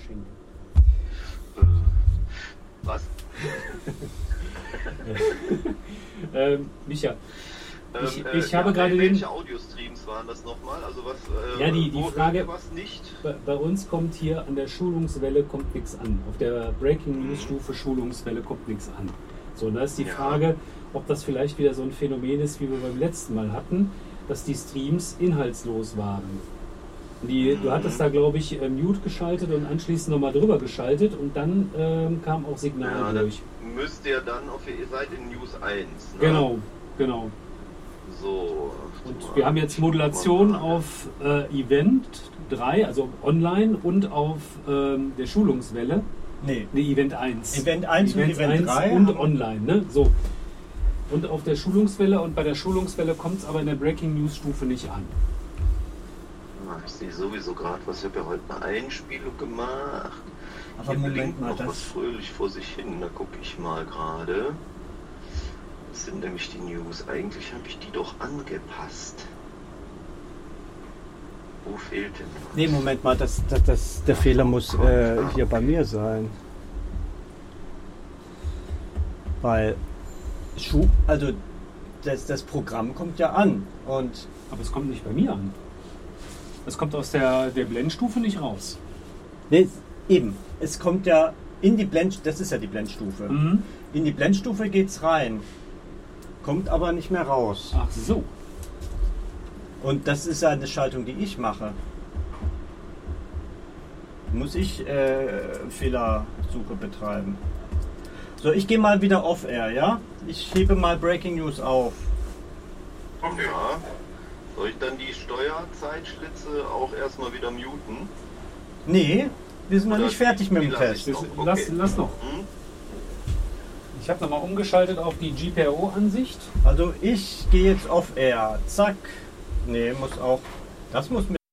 schenken. Was? Micha, ich habe gerade welche Audio-Streams waren das nochmal? Also was? Ja, die Frage. Was nicht? Bei uns kommt hier an der Schulungswelle kommt nichts an. Auf der Breaking News Stufe Schulungswelle kommt nichts an. So, da ist die Frage, ob das vielleicht wieder so ein Phänomen ist, wie wir beim letzten Mal hatten, dass die Streams inhaltslos waren. Du hattest da, glaube ich, Mute geschaltet und anschließend nochmal drüber geschaltet und dann kam auch Signal durch. Müsst ihr dann ihr seid in News 1. Ne? Genau. So. Und wir haben jetzt Modulation auf Event 3, also online und auf der Schulungswelle. Nee, Event 1. Event 1 und Event 3. Und online, ne? So. Und auf der Schulungswelle und bei der Schulungswelle kommt es aber in der Breaking News Stufe nicht an. Ich sehe sowieso gerade was. Ich habe ja heute eine Einspielung gemacht. Aber hier Moment mal, noch was fröhlich vor sich hin. Da gucke ich mal gerade. Das sind nämlich die News. Eigentlich habe ich die doch angepasst. Wo fehlt denn was? Nee, Moment mal, der Fehler muss hier bei mir sein. Weil also das Programm kommt ja an. Aber es kommt nicht bei mir an. Es kommt aus der Blendstufe nicht raus. Nee, eben. Es kommt ja in die das ist ja die Blendstufe. Mhm. In die Blendstufe geht's rein. Kommt aber nicht mehr raus. Ach so. Und das ist ja eine Schaltung, die ich mache. Muss ich Fehlersuche betreiben. So, ich gehe mal wieder off-air, ja? Ich hebe mal Breaking News auf. Okay. Ja. Soll ich dann die Steuerzeitschlitze auch erstmal wieder muten? Nee, wir sind noch nicht fertig mit dem Test. Lass noch. Ich habe nochmal umgeschaltet auf die GPIO-Ansicht. Also ich gehe jetzt off-air. Zack. Nee, das muss mit